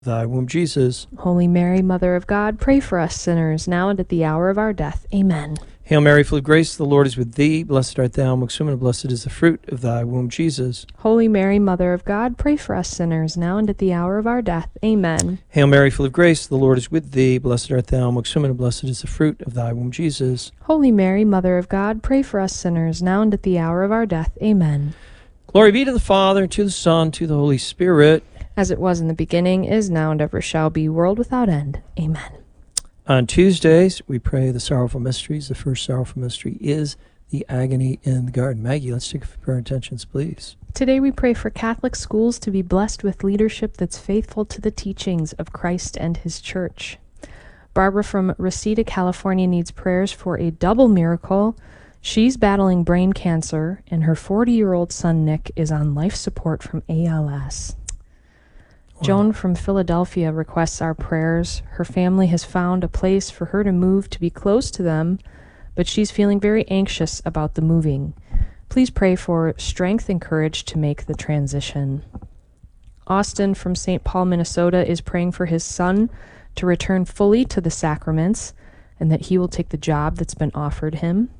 thy womb, Jesus. Holy Mary, Mother of God, pray for us sinners, now and at the hour of our death. Amen. Hail Mary, full of grace, the Lord is with thee. Blessed art thou amongst women, and blessed is the fruit of thy womb, Jesus. Holy Mary, Mother of God, pray for us sinners, now and at the hour of our death. Amen. Hail Mary, full of grace, the Lord is with thee. Blessed art thou amongst women, and blessed is the fruit of thy womb, Jesus. Holy Mary, Mother of God, pray for us sinners, now and at the hour of our death. Amen. Glory be to the Father, and to the Son, and to the Holy Spirit. As it was in the beginning, is now, and ever shall be, world without end. Amen. On Tuesdays, we pray the sorrowful mysteries. The first sorrowful mystery is the agony in the garden. Maggie, let's take a few prayer intentions, please. Today we pray for Catholic schools to be blessed with leadership that's faithful to the teachings of Christ and his church. Barbara from Reseda, California needs prayers for a double miracle. She's battling brain cancer, and her 40-year-old son, Nick, is on life support from ALS. Joan from Philadelphia requests our prayers. Her family has found a place for her to move to be close to them, but she's feeling very anxious about the moving. Please pray for strength and courage to make the transition. Austin from St. Paul, Minnesota is praying for his son to return fully to the sacraments and that he will take the job that's been offered him.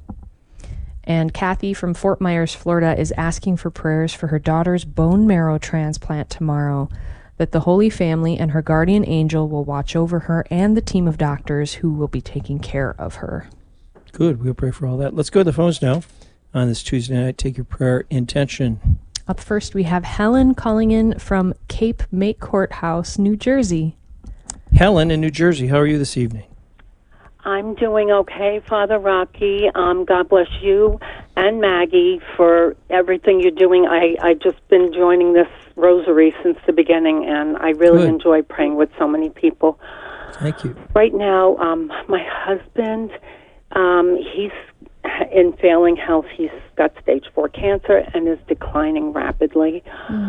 And Kathy from Fort Myers, Florida is asking for prayers for her daughter's bone marrow transplant tomorrow, that the Holy Family and her guardian angel will watch over her and the team of doctors who will be taking care of her. Good. We'll pray for all that. Let's go to the phones now. On this Tuesday night, take your prayer intention. Up first, we have Helen calling in from Cape May Courthouse, New Jersey. Helen in New Jersey, how are you this evening? I'm doing okay, Father Rocky. God bless you and Maggie for everything you're doing. I just been joining this rosary since the beginning, and I really enjoy praying with so many people. Thank you. Right now, my husband, he's in failing health. He's got stage 4 cancer and is declining rapidly.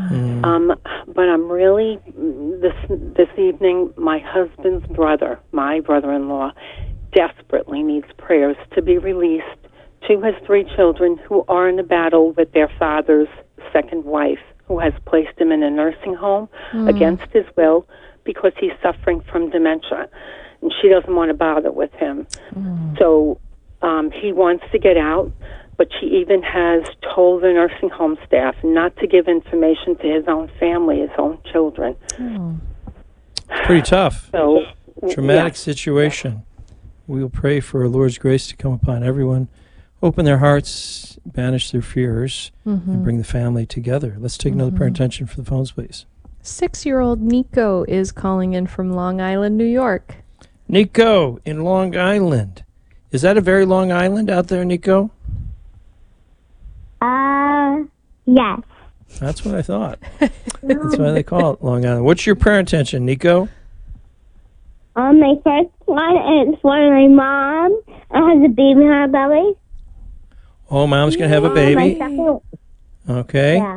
But I'm really, this evening, my husband's brother, my brother-in-law, desperately needs prayers to be released to his 3 children who are in a battle with their father's second wife, who has placed him in a nursing home against his will because he's suffering from dementia, and she doesn't want to bother with him. So he wants to get out, but she even has told the nursing home staff not to give information to his own family, his own children. It's pretty tough. So, traumatic situation. We will pray for our Lord's grace to come upon everyone, open their hearts, banish their fears, and bring the family together. Let's take another prayer intention for the phones, please. 6-year-old Nico is calling in from Long Island, New York. Nico in Long Island. Is that a very long island out there, Nico? Yes. That's what I thought. That's why they call it Long Island. What's your prayer intention, Nico? My first one is for my mom. It has a baby in her belly. Oh, Mom's going to have a baby? My second, Okay. yeah.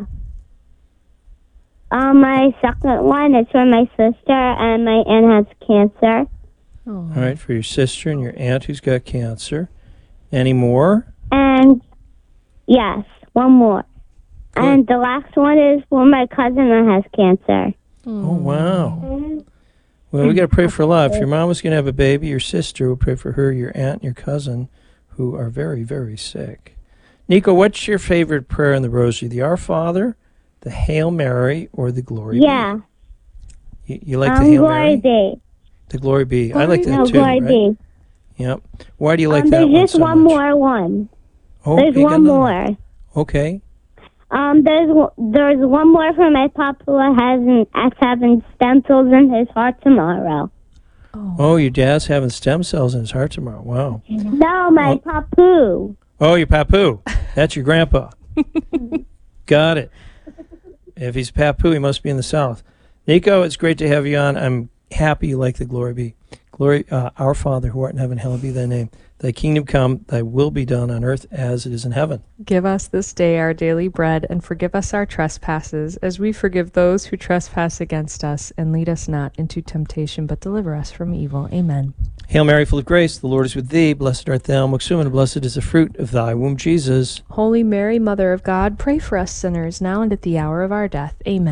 My second one is for my sister, and my aunt has cancer. All right, for your sister and your aunt who's got cancer. Any more? And, yes, one more. Good. And the last one is for my cousin that has cancer. Oh, wow. Well, we got to pray for a lot. If your mom was going to have a baby, your sister, we'll pray for her, your aunt, and your cousin, who are very, very sick. Nico, what's your favorite prayer in the rosary? The Our Father, the Hail Mary, or the Glory Yeah. Be? You like the Hail Glory Mary? Be. The Glory Be. I like that No, too, Glory right? Be. Yep. Why do you like that There's one just so one much? more one. Oh, There's you got one another more. Okay. There's one more for my papa who has having stem cells in his heart tomorrow. Oh, your dad's having stem cells in his heart tomorrow. Wow. No, my papu. Oh, your papu. That's your grandpa. Got it. If he's papu, he must be in the South. Nico, it's great to have you on. I'm happy you like the Glory Be. Glory, our Father who art in heaven, hallowed be thy name. Thy kingdom come, thy will be done on earth as it is in heaven. Give us this day our daily bread, and forgive us our trespasses, as we forgive those who trespass against us. And lead us not into temptation, but deliver us from evil. Amen. Hail Mary, full of grace, the Lord is with thee. Blessed art thou amongst women, and blessed is the fruit of thy womb, Jesus. Holy Mary, Mother of God, pray for us sinners, now and at the hour of our death. Amen.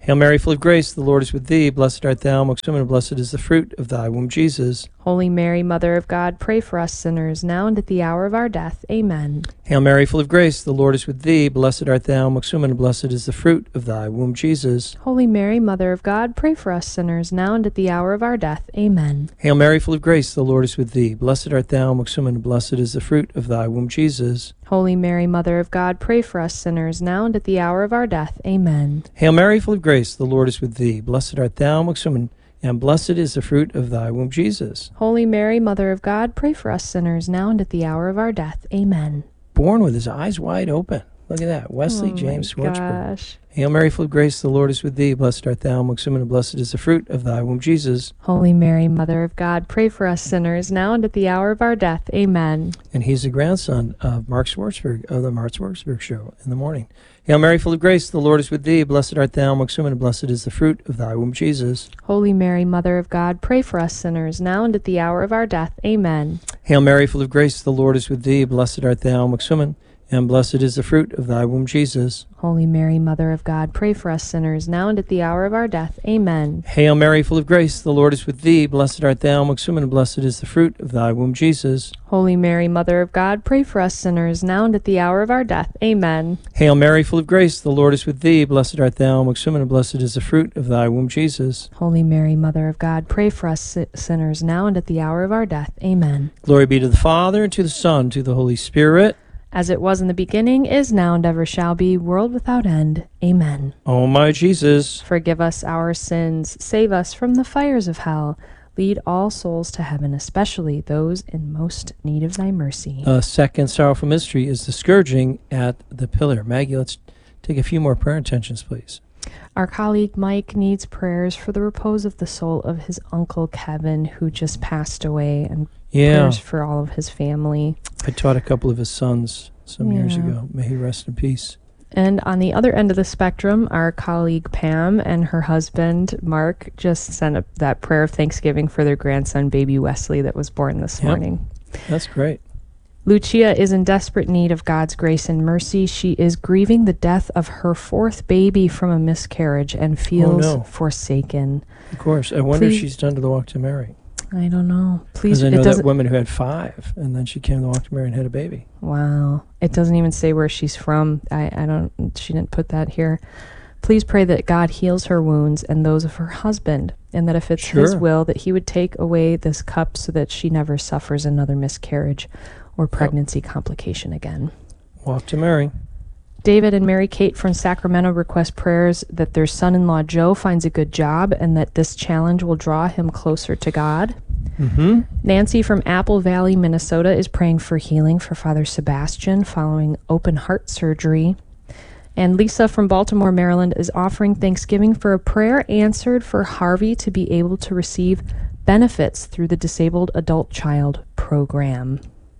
Hail Mary, full of grace, the Lord is with thee. Blessed art thou amongst women, and blessed is the fruit of thy womb, Jesus. Holy Mary, Mother of God, pray for us sinners, now and at the hour of our death. Amen. Hail Mary, full of grace, the Lord is with thee. Blessed art thou amongst women, and blessed is the fruit of thy womb, Jesus. Holy Mary, Mother of God, pray for us sinners, now and at the hour of our death. Amen. Hail Mary, full of grace, the Lord is with thee. Blessed art thou amongst women, and blessed is the fruit of thy womb, Jesus. Holy Mary, Mother of God, pray for us sinners, now and at the hour of our death. Amen. Hail Mary, full of grace, the Lord is with thee. Blessed art thou amongst women, and blessed is the fruit of thy womb, Jesus. Holy Mary, Mother of God, pray for us sinners, now and at the hour of our death. Amen. Born with his eyes wide open. Look at that. Wesley James Oh my Schwartzberg. gosh. Hail Mary, full of grace, the Lord is with thee. Blessed art thou amongst women, and blessed is the fruit of thy womb, Jesus. Holy Mary, Mother of God, pray for us sinners, now and at the hour of our death. Amen. And he's the grandson of Mark Schwartzberg, of the Mark Schwartzberg Show in the morning. Hail Mary, full of grace, the Lord is with thee. Blessed art thou amongst women, and blessed is the fruit of thy womb, Jesus. Holy Mary, Mother of God, pray for us sinners, now and at the hour of our death. Amen. Hail Mary, full of grace, the Lord is with thee. Blessed art thou amongst women, and blessed is the fruit of thy womb, Jesus. Holy Mary, Mother of God, pray for us sinners, now and at the hour of our death. Amen. Hail Mary, full of grace, the Lord is with thee. Blessed art thou amongst women, and blessed is the fruit of thy womb, Jesus. Holy Mary, Mother of God, pray for us sinners, now and at the hour of our death. Amen. Hail Mary, full of grace, the Lord is with thee. Blessed art thou amongst women, and blessed is the fruit of thy womb, Jesus. Holy Mary, Mother of God, pray for us sinners, now and at the hour of our death. Amen. Glory be to the Father, and to the Son, and to the Holy Spirit. As it was in the beginning, is now, and ever shall be, world without end. Amen. O my Jesus, Forgive us our sins, save us from the fires of hell. Lead all souls to heaven, especially those in most need of thy mercy. second sorrowful mystery is the scourging at the pillar. Maggie, let's take a few more prayer intentions, please. Our colleague Mike needs prayers for the repose of the soul of his uncle Kevin, who just passed away, and prayers for all of his family. I taught a couple of his sons some years Yeah. ago. May he rest in peace. And on the other end of the spectrum, our colleague Pam and her husband Mark just sent up that prayer of thanksgiving for their grandson, baby Wesley, that was born this Yep. morning. That's great. Lucia is in desperate need of God's grace and mercy. She is grieving the death of her fourth baby from a miscarriage and feels no. forsaken. Of course. I wonder if Please- she's done to the Walk to Mary. I don't know. Please, Because I it know that doesn't. woman who had 5, and then she came to the Walk to Mary and had a baby. Wow. It doesn't even say where she's from. I don't, she didn't put that here. Please pray that God heals her wounds and those of her husband, and that if it's his Sure. will, that he would take away this cup so that she never suffers another miscarriage or pregnancy complication again. Walk to Mary. David and Mary Kate from Sacramento request prayers that their son-in-law Joe finds a good job and that this challenge will draw him closer to God. Mm-hmm. Nancy from Apple Valley, Minnesota is praying for healing for Father Sebastian following open heart surgery. And Lisa from Baltimore, Maryland is offering thanksgiving for a prayer answered for Harvey to be able to receive benefits through the Disabled Adult Child Program.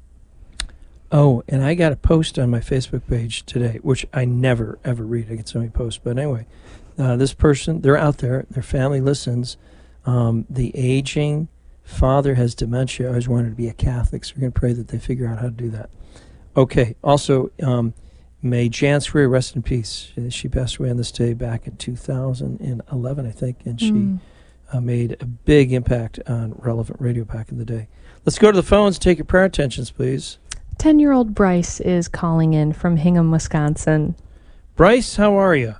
Oh, and I got a post on my Facebook page today, which I never, ever read. I get so many posts. But anyway, this person, they're out there. Their family listens. The aging father has dementia. I always wanted to be a Catholic, so we're going to pray that they figure out how to do that. Okay. Also, may Jan Sweary rest in peace. She passed away on this day back in 2011, I think, and she made a big impact on relevant radio back in the day. Let's go to the phones. Take your prayer intentions, please. 10-year-old Bryce is calling in from Hingham, Wisconsin. Bryce, how are you?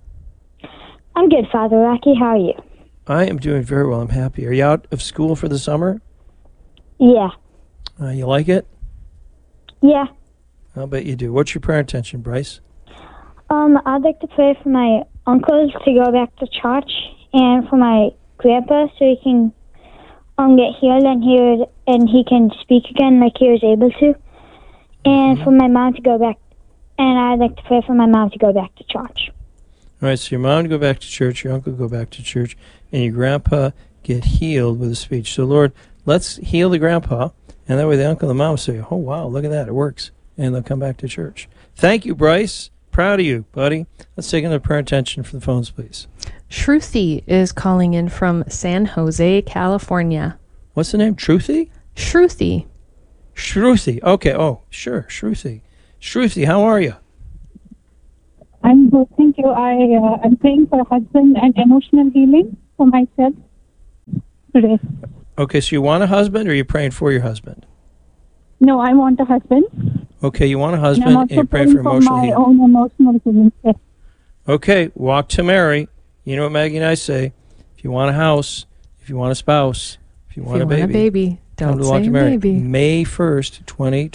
I'm good, Father Rocky. How are you? I am doing very well. I'm happy. Are you out of school for the summer? Yeah. You like it? Yeah. I'll bet you do. What's your prayer intention, Bryce? I'd like to pray for my uncles to go back to church and for my grandpa so he can get healed and he can speak again like he was able to. And for my mom to go back, and I'd like to pray for my mom to go back to church. All right, so your mom to go back to church, your uncle go back to church, and your grandpa get healed with a speech. So, Lord, let's heal the grandpa, and that way the uncle and the mom say, oh, wow, look at that, it works, and they'll come back to church. Thank you, Bryce. Proud of you, buddy. Let's take another prayer attention for the phones, please. Shruti is calling in from San Jose, California. What's the name? Truthy? Shruti. Shruthi. Okay, oh, sure, Shruthi. Shruthi, how are you? I'm good, thank you. I'm praying for husband and emotional healing for myself today. Okay, so you want a husband, or you're praying for your husband? No, I want a husband. Okay, you want a And husband, I'm and also you're praying praying for for emotional my healing. own emotional healing. Yes. Okay, walk to Mary. You know what Maggie and I say. If you want a house, if you want a spouse, if you If want you a want a baby, baby, come don't to Walk say to Mary. maybe. May 1st,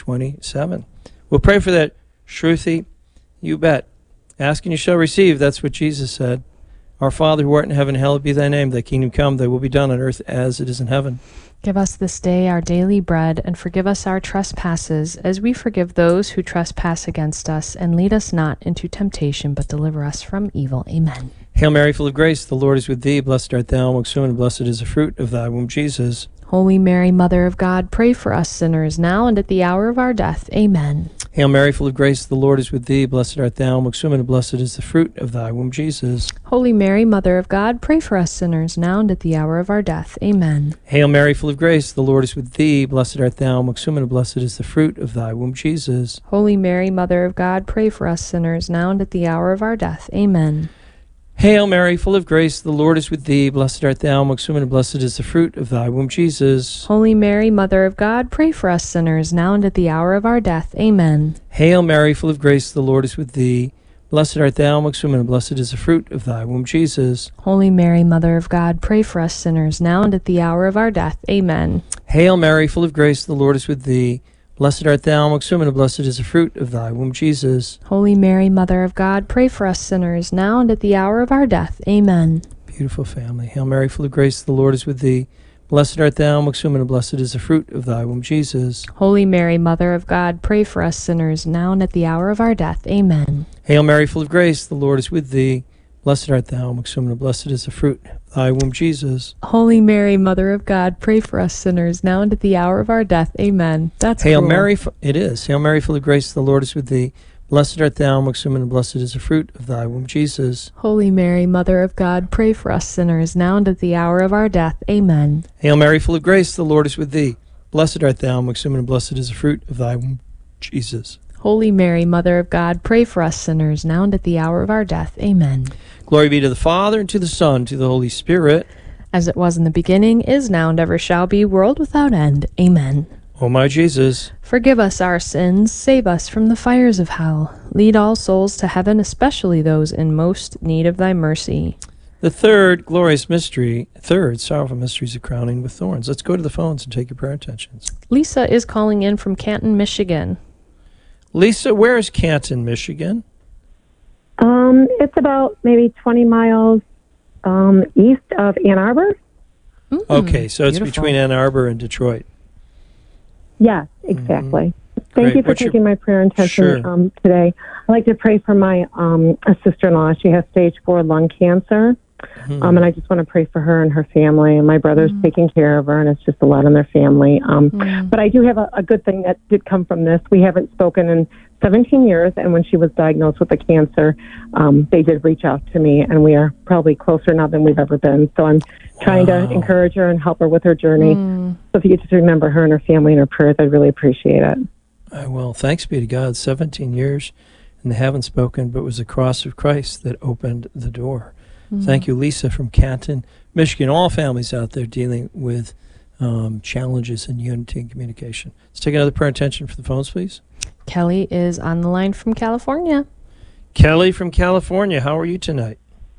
2027. We'll pray for that, Shruti. You bet. Ask and you shall receive. That's what Jesus said. Our Father who art in heaven, hallowed be thy name. Thy kingdom come, thy will be done on earth as it is in heaven. Give us this day our daily bread, and forgive us our trespasses, as we forgive those who trespass against us. And lead us not into temptation, but deliver us from evil. Amen. Hail Mary, full of grace, the Lord is with thee. Blessed art thou amongst women, and blessed is the fruit of thy womb, Jesus. Holy Mary, Mother of God, pray for us sinners, now and at the hour of our death. Amen. Hail Mary, full of grace, the Lord is with thee. Blessed art thou amongst women, and blessed is the fruit of thy womb, Jesus. Holy Mary, Mother of God, pray for us sinners, now and at the hour of our death. Amen. Hail Mary, full of grace, the Lord is with thee. Blessed art thou amongst women, and blessed is the fruit of thy womb, Jesus. Holy Mary, Mother of God, pray for us sinners, now and at the hour of our death. Amen. Hail Mary, full of grace, the Lord is with thee. Blessed art thou amongst women, and blessed is the fruit of thy womb, Jesus. Holy Mary, Mother of God, pray for us sinners, now and at the hour of our death. Amen. Hail Mary, full of grace, the Lord is with thee. Blessed art thou amongst women, and blessed is the fruit of thy womb, Jesus. Holy Mary, Mother of God, pray for us sinners, now and at the hour of our death. Amen. Hail Mary, full of grace, the Lord is with thee. Blessed art thou amongst women, and blessed is the fruit of thy womb, Jesus. Holy Mary, Mother of God, pray for us sinners, now and at the hour of our death. Amen. Beautiful family. Hail Mary, full of grace, the Lord is with thee. Blessed art thou amongst women, and blessed is the fruit of thy womb, Jesus. Holy Mary, Mother of God, pray for us sinners, now and at the hour of our death. Amen. Hail Mary, full of grace, the Lord is with thee. Blessed art thou amongst women, and blessed is the fruit of thy womb, Jesus. Holy Mary, Mother of God, pray for us sinners, now and at the hour of our death. Amen. That's Hail cool. Mary, it is. Hail Mary, full of grace, the Lord is with thee. Blessed art thou amongst women, and blessed is the fruit of thy womb, Jesus. Holy Mary, Mother of God, pray for us sinners, now and at the hour of our death. Amen. Hail Mary, full of grace, the Lord is with thee. Blessed art thou amongst women, and blessed is the fruit of thy womb, Jesus. Holy Mary, Mother of God, pray for us sinners, now and at the hour of our death. Amen. Glory be to the Father, and to the Son, and to the Holy Spirit. As it was in the beginning, is now, and ever shall be, world without end. Amen. O my Jesus, Forgive us our sins, save us from the fires of hell. Lead all souls to heaven, especially those in most need of thy mercy. the third glorious mystery, third sorrowful mystery is the crowning with thorns. Let's go to the phones and take your prayer intentions. Lisa is calling in from Canton, Michigan. Lisa, where is Canton, Michigan? It's about maybe 20 miles east of Ann Arbor. Okay, so it's beautiful. between Ann Arbor and Detroit. Yes, exactly. Great. Thank you for What's your- taking my prayer intention Sure. today. I'd like to pray for my a sister-in-law. She has stage 4 lung cancer, and I just want to pray for her and her family. And my brother's taking care of her, and it's just a lot on their family. But I do have a good thing that did come from this. We haven't spoken in 17 years, and when she was diagnosed with the cancer, they did reach out to me, and we are probably closer now than we've ever been. So I'm trying to encourage her and help her with her journey. So if you could just remember her and her family in her prayers, I'd really appreciate it. Well, thanks be to God. 17 years, and they haven't spoken, but it was the cross of Christ that opened the door. Thank you, Lisa from Canton, Michigan. All families out there dealing with challenges in unity and communication. Let's take another prayer intention for the phones, please. Kelly is on the line from California. Kelly from California, how are you tonight?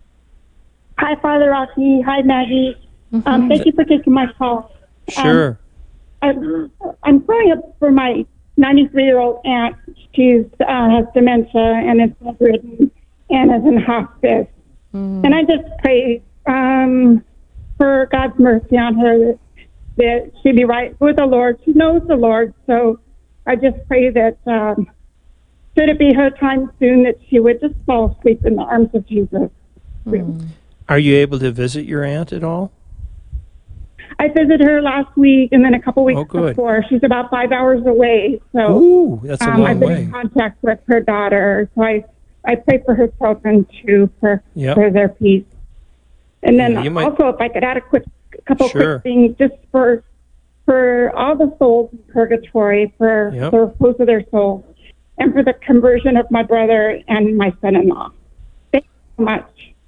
Hi, Father Rocky. Hi, Maggie. Thank you for taking my call. Sure. I'm praying up for my 93-year-old aunt. She has dementia and is bedridden and is in hospice. And I just pray for God's mercy on her, that she be right with the Lord. She knows the Lord, so I just pray that should it be her time soon, that she would just fall asleep in the arms of Jesus. Are you able to visit your aunt at all? I visited her last week and then a couple weeks good. before. She's about 5 hours away, so Ooh, that's a I've long been way. in contact with her daughter. So I pray for her children too, for Yep. their peace. And then Yeah, you might- also, if I could add a couple Sure. quick things, just for all the souls in purgatory, for Yep. the repose of their souls, and for the conversion of my brother and my son-in-law. much.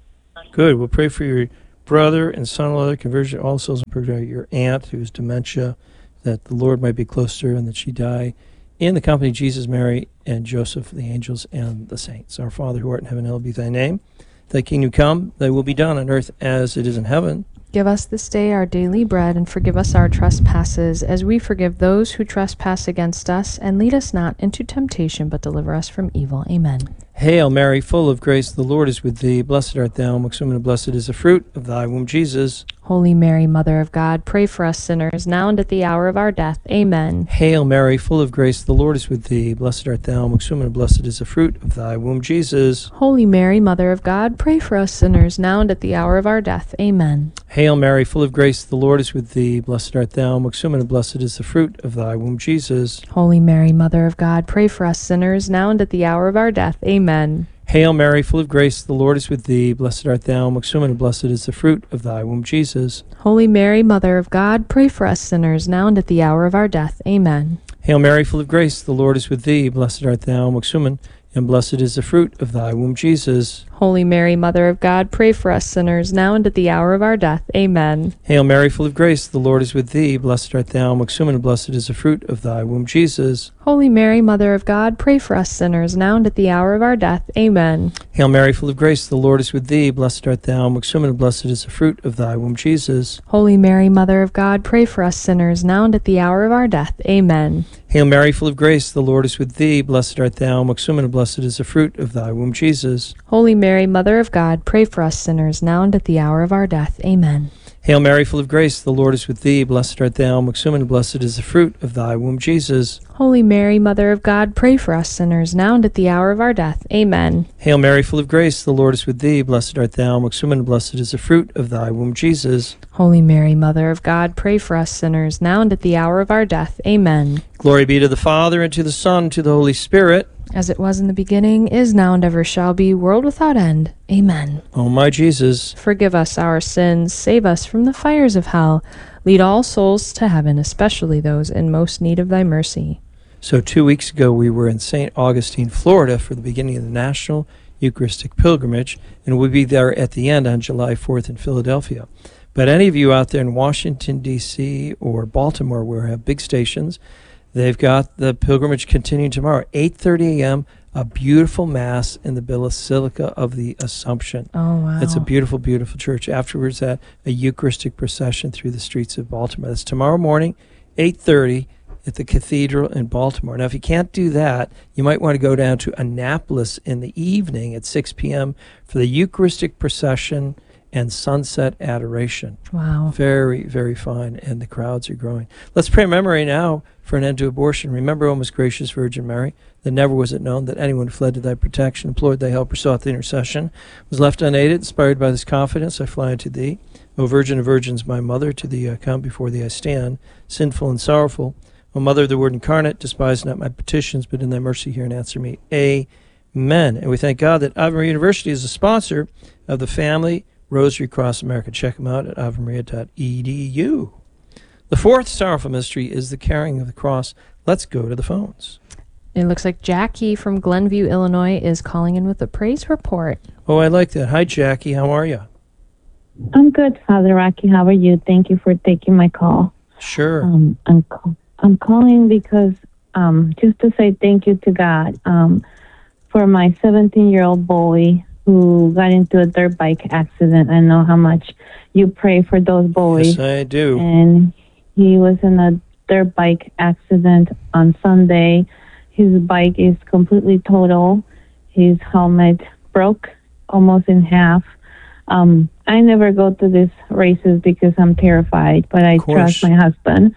Good. We'll pray for your brother and son-in-law, conversion, all souls in purgatory, your aunt who's dementia, that the Lord might be close to her and that she die in the company of Jesus, Mary, and Joseph, the angels, and the saints. Our Father who art in heaven, hallowed be thy name. Thy kingdom come, thy will be done on earth as it is in heaven. Give us this day our daily bread, and forgive us our trespasses, as we forgive those who trespass against us. And lead us not into temptation, but deliver us from evil. Amen. Hail Mary, full of grace, the Lord is with thee. Blessed art thou amongst women, and blessed is the fruit of thy womb, Jesus. Holy Mary, Mother of God, pray for us sinners, now and at the hour of our death. Amen. Hail Mary, full of grace, the Lord is with thee. Blessed art thou amongst women, and blessed is the fruit of thy womb, Jesus. Holy Mary, Mother of God, pray for us sinners, now and at the hour of our death. Amen. Hail Mary, full of grace, the Lord is with thee. Blessed art thou amongst women, and blessed is the fruit of thy womb, Jesus. Holy Mary, Mother of God, pray for us sinners, now and at the hour of our death. Amen. Hail Mary, full of grace, the Lord is with thee. Blessed art thou amongst women, and blessed is the fruit of thy womb, Jesus. Holy Mary, Mother of God, pray for us sinners, now and at the hour of our death. Amen. Hail Mary, full of grace, the Lord is with thee. Blessed art thou amongst women, and blessed is the fruit of thy womb, Jesus. Holy Mary, Mother of God, pray for us sinners, now and at the hour of our death. Amen. Hail Mary, full of grace, the Lord is with thee. Blessed art thou amongst women, and blessed is the fruit of thy womb, Jesus. Holy Mary, Mother of God, pray for us sinners, now and at the hour of our death. Amen. Hail Mary, full of grace, the Lord is with thee. Blessed art thou amongst women, and blessed is the fruit of thy womb, Jesus. Holy Mary, Mother of God, pray for us sinners, now and at the hour of our death. Amen. Hail Mary, full of grace, the Lord is with thee. Blessed art thou amongst women, and blessed is the fruit of thy womb, Jesus. Holy Mary, Mother of God, pray for us sinners, now and at the hour of our death. Amen. Hail Mary, full of grace, the Lord is with thee. Blessed art thou amongst women, and blessed is the fruit of thy womb, Jesus. Holy Mary, Mother of God, pray for us sinners, now and at the hour of our death. Amen. Hail Mary, full of grace, the Lord is with thee. Blessed art thou amongst women, and blessed is the fruit of thy womb, Jesus. Holy Mary, Mother of God, pray for us sinners, now and at the hour of our death. Amen. Glory be to the Father, and to the Son, and to the Holy Spirit. As it was in the beginning, is now, and ever shall be, world without end. Amen. O my Jesus, Forgive us our sins, save us from the fires of hell. Lead all souls to heaven, especially those in most need of thy mercy. so 2 weeks ago we were in St. Augustine, Florida for the beginning of the National Eucharistic Pilgrimage, and we'll be there at the end on July 4th in Philadelphia. But any of you out there in Washington, D.C. or Baltimore where we have big stations, they've got the pilgrimage continuing tomorrow, 8:30 a.m., a beautiful Mass in the Basilica of the Assumption. Oh, wow. It's a beautiful, beautiful church. Afterwards, a Eucharistic procession through the streets of Baltimore. That's tomorrow morning, 8:30 at the Cathedral in Baltimore. Now, if you can't do that, you might want to go down to Annapolis in the evening at 6 p.m. for the Eucharistic procession and sunset adoration. Wow. Very, very fine, and the crowds are growing. Let's pray memory now for an end to abortion. Remember, O most gracious Virgin Mary, that never was it known that anyone fled to thy protection, implored thy help, or sought thy intercession, was left unaided. Inspired by this confidence, I fly unto thee. O Virgin of Virgins, my mother, to thee I come, before thee I stand, sinful and sorrowful. O Mother of the Word incarnate, despise not my petitions, but in thy mercy hear and answer me. Amen. And we thank God that Ave Maria University is a sponsor of the Family Rosary Cross America. Check them out at avemaria.edu. The fourth sorrowful mystery is the carrying of the cross. Let's go to the phones. It looks like Jackie from Glenview, Illinois is calling in with a praise report. Oh, I like that. Hi, Jackie. How are you? I'm good, Father Rocky. How are you? Thank you for taking my call. Sure. I'm calling because just to say thank you to God for my 17-year-old boy who got into a dirt bike accident. I know how much you pray for those boys. Yes, I do. And he was in a dirt bike accident on Sunday. His bike is completely total. His helmet broke almost in half. I never go to these races because I'm terrified, but I trust my husband.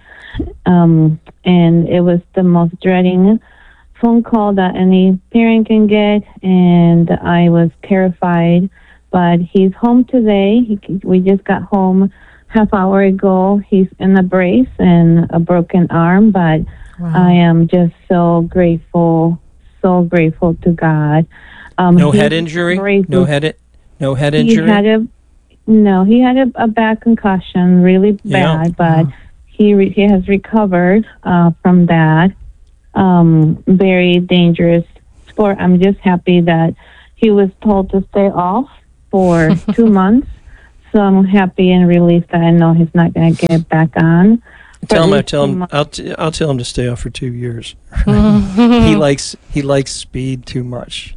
And it was the most dreading phone call that any parent can get, and I was terrified. But he's home today. We just got home half hour ago. He's in a brace and a broken arm, but Wow. I am just so grateful to God. No head injury? No head injury? He had a bad concussion, really bad, but he has recovered from that. Very dangerous sport. I'm just happy that he was told to stay off for 2 months. So I'm happy and relieved that I know he's not going to get back on. I'll tell him to stay off for 2 years. He likes speed too much.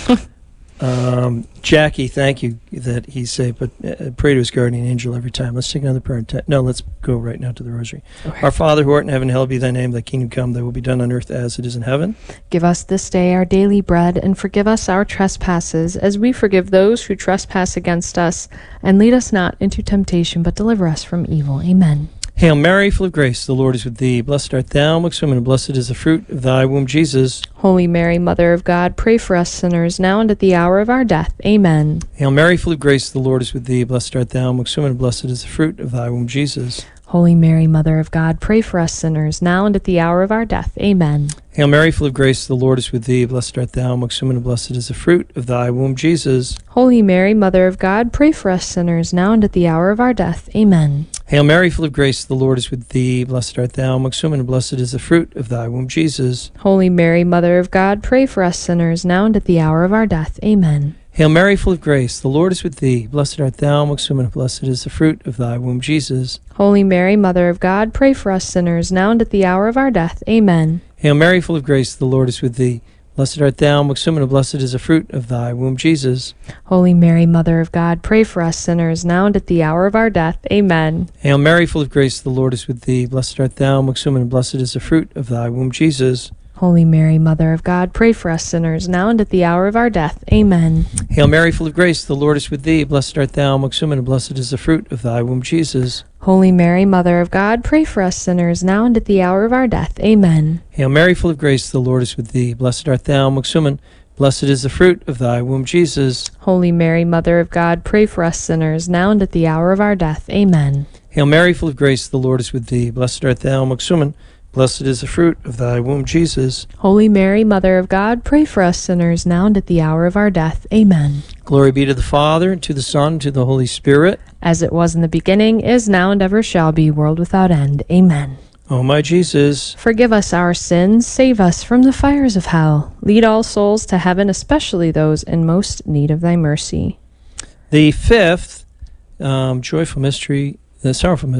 Jackie, thank you that he's safe, but pray to his guardian angel every time. Let's take another prayer. Let's go right now to the rosary. Okay. Our Father who art in heaven, hallowed be thy name. Thy kingdom come, thy will be done on earth as it is in heaven. Give us this day our daily bread, and forgive us our trespasses, as we forgive those who trespass against us. And lead us not into temptation, but deliver us from evil. Amen. Hail Mary, full of grace, the Lord is with thee. Blessed art thou amongst women, and blessed is the fruit of thy womb, Jesus. Holy Mary, Mother of God, pray for us sinners, now and at the hour of our death. Amen. Hail Mary, full of grace, the Lord is with thee. Blessed art thou amongst women, and blessed is the fruit of thy womb, Jesus. Holy Mary, Mother of God, pray for us sinners, now and at the hour of our death. Amen. Hail Mary, full of grace, the Lord is with thee. Blessed art thou amongst women, and blessed is the fruit of thy womb, Jesus. Holy Mary, Mother of God, pray for us sinners, now and at the hour of our death. Amen. Hail Mary, full of grace, the Lord is with thee. Blessed art thou amongst women, and blessed is the fruit of thy womb, Jesus. Holy Mary, Mother of God, pray for us sinners, now and at the hour of our death. Amen. Hail Mary, full of grace, the Lord is with thee. Blessed art thou amongst women, and blessed is the fruit of thy womb, Jesus. Holy Mary, Mother of God, pray for us sinners, now and at the hour of our death. Amen. Hail Mary, full of grace, the Lord is with thee. Blessed art thou amongst women, and blessed is the fruit of thy womb, Jesus. Holy Mary, Mother of God, pray for us sinners, now and at the hour of our death. Amen. Hail Mary, full of grace, the Lord is with thee. Blessed art thou amongst women, and blessed is the fruit of thy womb, Jesus. Holy Mary, Mother of God, pray for us sinners, now and at the hour of our death. Amen. Hail Mary, full of grace, the Lord is with thee. Blessed art thou amongst women, and blessed is the fruit of thy womb, Jesus. Holy Mary, Mother of God, pray for us sinners, now and at the hour of our death. Amen. Hail Mary, full of grace, the Lord is with thee. Blessed art thou amongst women, blessed is the fruit of thy womb, Jesus. Holy Mary, Mother of God, pray for us sinners, now and at the hour of our death. Amen. Hail Mary, full of grace, the Lord is with thee. Blessed art thou amongst women, blessed is the fruit of thy womb, Jesus. Holy Mary, Mother of God, pray for us sinners, now and at the hour of our death. Amen. Glory be to the Father, and to the Son, and to the Holy Spirit. As it was in the beginning, is now, and ever shall be, world without end. Amen. O my Jesus, forgive us our sins, save us from the fires of hell. Lead all souls to heaven, especially those in most need of thy mercy. The fifth sorrowful mystery, is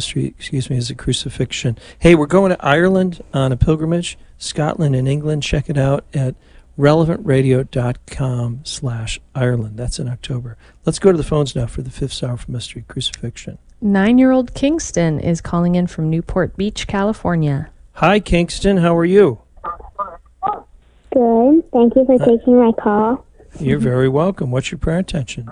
the crucifixion. Hey, we're going to Ireland on a pilgrimage, Scotland and England. Check it out at relevantradio.com/Ireland. That's in October. Let's go to the phones now for the fifth sorrowful mystery, crucifixion. 9-year-old Kingston is calling in from Newport Beach, California. Hi, Kingston. How are you? Good. Thank you for taking my call. You're very welcome. What's your prayer intention?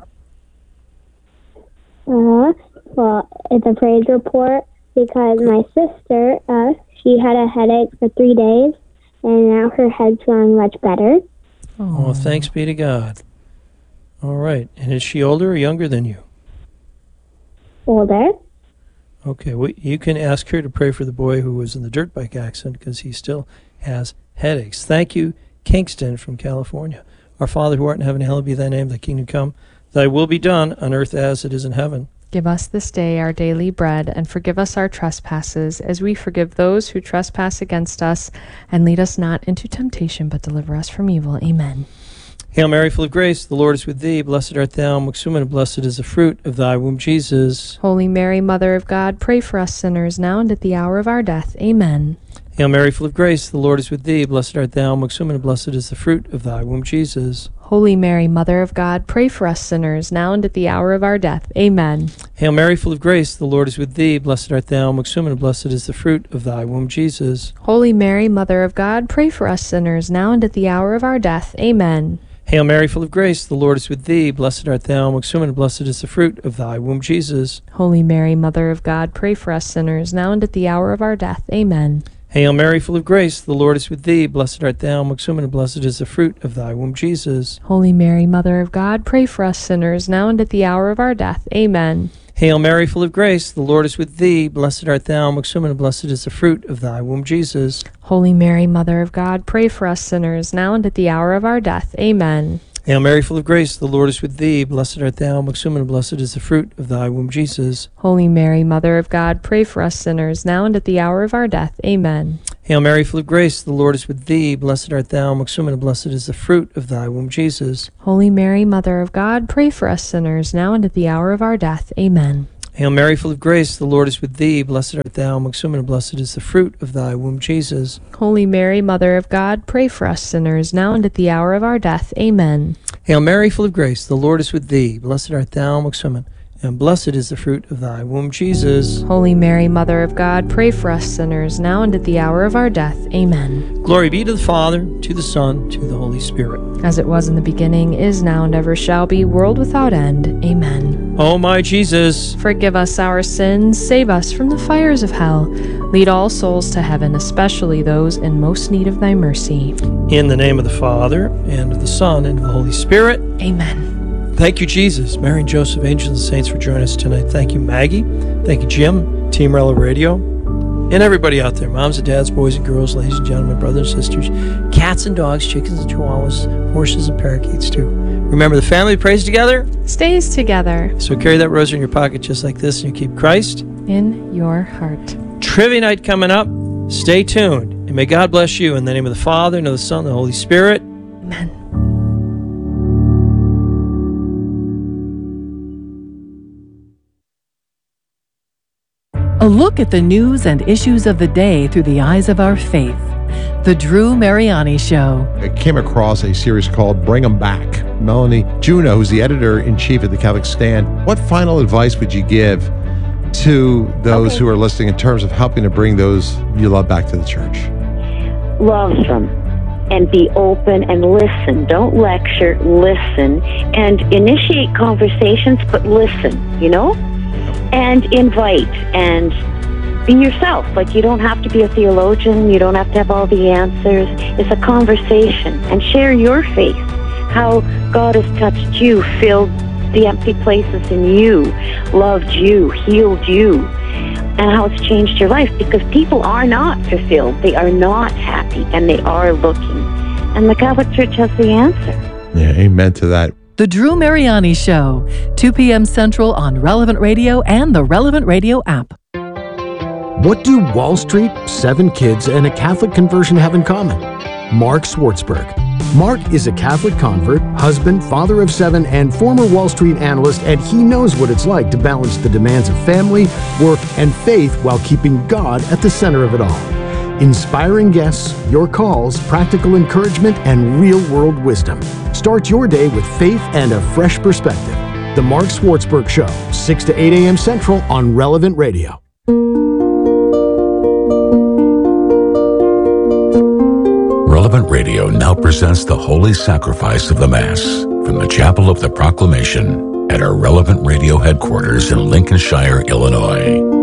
Well, it's a praise report because my sister, she had a headache for 3 days, and now her head's feeling much better. Oh, thanks be to God. All right. And is she older or younger than you? Older. Okay. Well, you can ask her to pray for the boy who was in the dirt bike accident because he still has headaches. Thank you, Kingston from California. Our Father who art in heaven, hallowed be thy name. Thy kingdom come. Thy will be done on earth as it is in heaven. Give us this day our daily bread, and forgive us our trespasses, as we forgive those who trespass against us. And lead us not into temptation, but deliver us from evil. Amen. Hail Mary, full of grace, the Lord is with thee. Blessed art thou amongst women, and blessed is the fruit of thy womb, Jesus. Holy Mary, Mother of God, pray for us sinners, now and at the hour of our death. Amen. Hail Mary, full of grace, the Lord is with thee. Blessed art thou amongst women, and blessed is the fruit of thy womb, Jesus. Holy Mary, Mother of God, pray for us sinners, now and at the hour of our death. Amen. Hail Mary, full of grace, the Lord is with thee. Blessed art thou amongst women, and blessed is the fruit of thy womb, Jesus. Holy Mary, Mother of God, pray for us sinners, now and at the hour of our death. Amen. Hail Mary, full of grace, the Lord is with thee. Blessed art thou amongst women, and blessed is the fruit of thy womb, Jesus. Holy Mary, Mother of God, pray for us sinners, now and at the hour of our death. Amen. Hail Mary, full of grace, the Lord is with thee. Blessed art thou amongst women, and blessed is the fruit of thy womb, Jesus. Holy Mary, Mother of God, pray for us sinners, now and at the hour of our death. Amen. Hail Mary, full of grace, the Lord is with thee. Blessed art thou amongst women, and blessed is the fruit of thy womb, Jesus. Holy Mary, Mother of God, pray for us sinners, now and at the hour of our death. Amen. Hail Mary, full of grace, the Lord is with thee. Blessed art thou amongst women, and blessed is the fruit of thy womb, Jesus. Holy Mary, Mother of God, pray for us sinners, now and at the hour of our death. Amen. Hail Mary, full of grace, the Lord is with thee. Blessed art thou amongst women, and blessed is the fruit of thy womb, Jesus. Holy Mary, Mother of God, pray for us sinners, now and at the hour of our death. Amen. Hail Mary, full of grace, the Lord is with thee. Blessed art thou amongst women, and blessed is the fruit of thy womb, Jesus. Holy Mary, Mother of God, pray for us sinners, now and at the hour of our death. Amen. Hail Mary, full of grace, the Lord is with thee. Blessed art thou amongst women, and blessed is the fruit of thy womb, Jesus. Holy Mary, Mother of God, pray for us sinners, now and at the hour of our death. Amen. Glory be to the Father, to the Son, to the Holy Spirit. As it was in the beginning, is now, and ever shall be, world without end. Amen. O my Jesus, Forgive us our sins, save us from the fires of hell. Lead all souls to heaven, especially those in most need of thy mercy. in the name of the Father, and of the Son, and of the Holy Spirit. Amen. Thank you, Jesus. Mary and Joseph, angels and saints, for joining us tonight. Thank you, Maggie. Thank you, Jim, Team Rella Radio, and everybody out there, moms and dads, boys and girls, ladies and gentlemen, brothers and sisters, cats and dogs, chickens and chihuahuas, horses and parakeets too. Remember, the family prays together, Stays together so carry that rosary in your pocket just like this, and you keep Christ. in your heart. Trivia night coming up. Stay tuned, and may God bless you in the name of the Father, and of the Son, and of the Holy Spirit. Amen. A look at the news and issues of the day through the eyes of our faith. The Drew Mariani Show. I came across a series called Bring 'Em Back. Melanie Juneau, who's the editor-in-chief of the Catholic Stand, what final advice would you give to those who are listening in terms of helping to bring those you love back to the church? Love them and be open and listen. Don't lecture, listen, and initiate conversations, but listen, and invite and be yourself. Like, you don't have to be a theologian. You don't have to have all the answers. It's a conversation, and share your faith, how God has touched you, filled the empty places in you, loved you, healed you, and how it's changed your life, because people are not fulfilled. They are not happy, and they are looking. And the Catholic Church has the answer. Yeah, amen to that. The Drew Mariani Show, 2 p.m. Central on Relevant Radio and the Relevant Radio app. What do Wall Street, 7 kids, and a Catholic conversion have in common? Mark Swartzberg. Mark is a Catholic convert, husband, father of 7, and former Wall Street analyst, and he knows what it's like to balance the demands of family, work, and faith while keeping God at the center of it all. Inspiring guests, your calls, practical encouragement, and real-world wisdom. Start your day with faith and a fresh perspective. The Mark Swartzberg Show, 6 to 8 a.m. Central on Relevant Radio. Relevant Radio now presents the Holy Sacrifice of the Mass from the Chapel of the Proclamation at our Relevant Radio headquarters in Lincolnshire, Illinois.